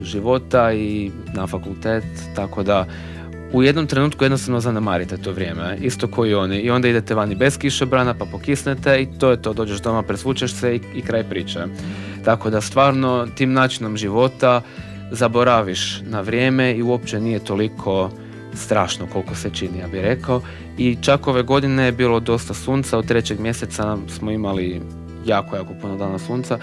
života i na fakultet, tako da u jednom trenutku jednostavno zanemarite to vrijeme, isto kao i oni, i onda idete vani bez kišobrana pa pokisnete i to je to, dođeš doma, presvučeš se i kraj priče. Tako da stvarno tim načinom života zaboraviš na vrijeme i uopće nije toliko strašno koliko se čini, ja bih rekao. I čak ove godine je bilo dosta sunca, od 3. mjeseca smo imali jako puno dana sunca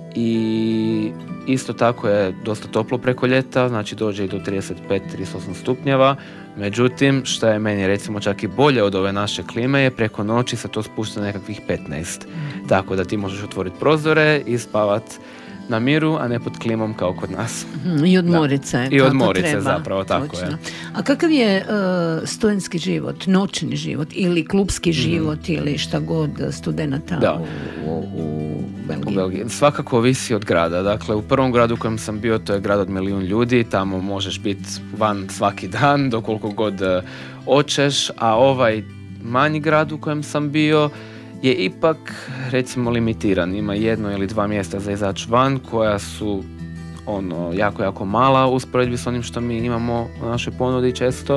i isto tako je dosta toplo preko ljeta, znači dođe i do 35-38 stupnjeva. Međutim, što je meni recimo čak i bolje od ove naše klime je preko noći se to spušta na nekakvih 15. Tako da ti možeš otvoriti prozore i spavat na miru, a ne pod klimom kao kod nas. I odmorit se. I odmorit se zapravo, tako točno je. A kakav je studentski život, noćni život ili klubski život ili šta god studenata u Belgiji? U Belgiji. Svakako ovisi od grada. Dakle, u prvom gradu u kojem sam bio, to je grad od 1 milijun ljudi, tamo možeš biti van svaki dan, do koliko god hoćeš, a ovaj manji grad u kojem sam bio je ipak, recimo, limitiran. Ima 1 ili 2 mjesta za izaći van koja su jako mala u usporedbi s onim što mi imamo u našoj ponudi često,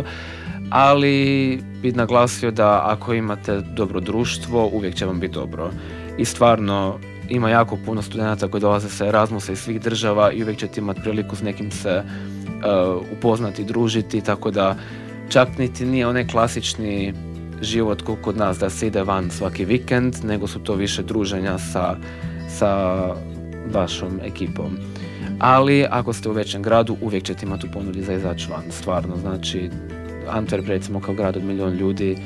ali bi naglasio da ako imate dobro društvo, uvijek će vam biti dobro. I stvarno ima jako puno studenata koji dolaze sa Erasmusa iz svih država i uvijek ćete imati priliku s nekim se upoznati, družiti, tako da čak niti nije onaj klasični život kod nas da se ide van svaki vikend, nego su to više druženja sa vašom ekipom. Ali ako ste u većem gradu, uvijek ćete imati u ponudi za izaći van, stvarno. Znači, Antwerp recimo kao grad od 1 milijun ljudi,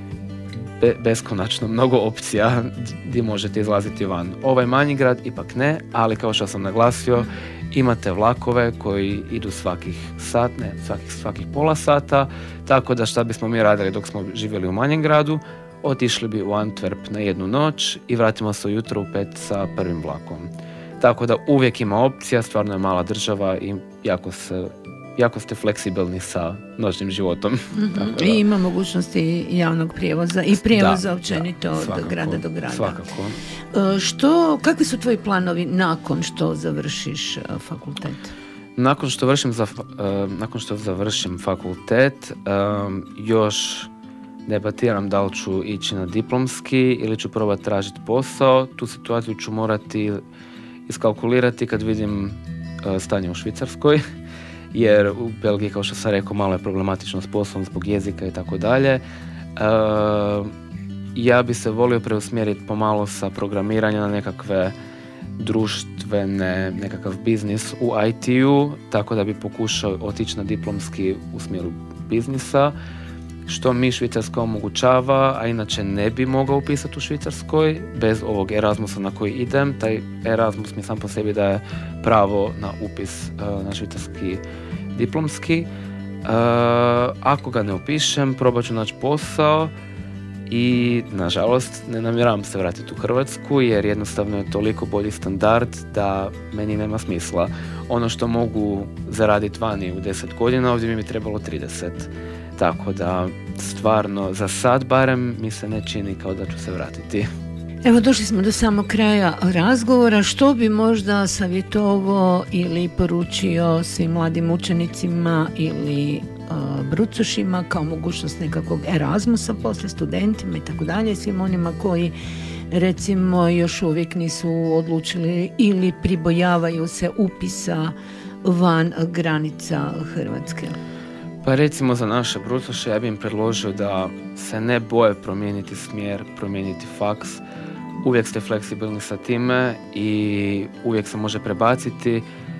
beskonačno mnogo opcija gdje možete izlaziti van. Ovaj manji grad ipak ne, ali kao što sam naglasio, imate vlakove koji idu svakih sat, ne, svakih pola sata, tako da šta bismo mi radili dok smo živjeli u manjem gradu, otišli bi u Antwerp na 1 noć i vratimo se ujutro u 5 sa prvim vlakom. Tako da uvijek ima opcija, stvarno je mala država i jako ste fleksibilni sa noćnim životom. I ima mogućnosti javnog prijevoza i prijevoza općenito od grada do grada. Svakako. Kakvi su tvoji planovi nakon što završiš fakultet? Nakon što završim fakultet, još debatiram da li ću ići na diplomski ili ću probati tražiti posao. Tu situaciju ću morati iskalkulirati kad vidim stanje u Švicarskoj, jer u Belgiji, kao što sam rekao, malo je problematično s poslom zbog jezika i tako dalje. Ja bi se volio preusmjeriti pomalo sa programiranja na nekakve društvene, nekakav biznis u IT-u, tako da bi pokušao otići na diplomski u smjeru biznisa, što mi Švicarska omogućava, a inače ne bi mogao upisati u Švicarskoj bez ovog Erasmusa na koji idem. Taj Erasmus mi sam po sebi daje pravo na upis na švicarski diplomski. Ako ga ne upišem, probat ću naći posao i nažalost ne namjeravam se vratiti u Hrvatsku jer jednostavno je toliko bolji standard da meni nema smisla. Ono što mogu zaraditi vani u 10 godina, ovdje mi bi trebalo 30. Tako da stvarno za sad barem mi se ne čini kao da ću se vratiti. Evo, došli smo do samog kraja razgovora. Što bi možda savjetovao ili poručio svim mladim učenicima ili brucošima kao mogućnost nekakvog Erasmusa poslije studentima i tako dalje, svim onima koji recimo još uvijek nisu odlučili ili pribojavaju se upisa van granica Hrvatske? Pa recimo za naše brucoše ja bih im predložio da se ne boje promijeniti smjer, promijeniti faks. Uvijek ste fleksibilni sa time i uvijek se može prebaciti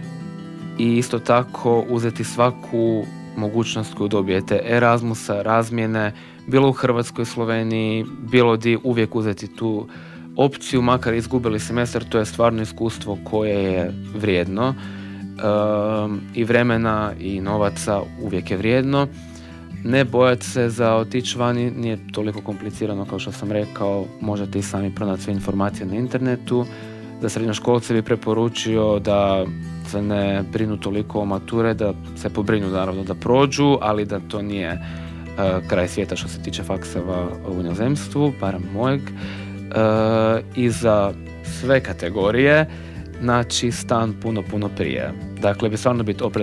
i isto tako uzeti svaku mogućnost koju dobijete, Erasmusa, razmjene, bilo u Hrvatskoj, Sloveniji, bilo di, uvijek uzeti tu opciju, makar izgubili semestar, to je stvarno iskustvo koje je vrijedno. I vremena i novaca uvijek je vrijedno. Ne bojati se za otići vani, nije toliko komplicirano kao što sam rekao, možete i sami pronaći sve informacije na internetu. Za srednjoškolce bi preporučio da se ne brinu toliko o mature, da se pobrinu naravno da prođu, ali da to nije kraj svijeta što se tiče fakseva u inozemstvu, barem mojeg. I za sve kategorije naći stan puno prije. Dakle, bi stvarno biti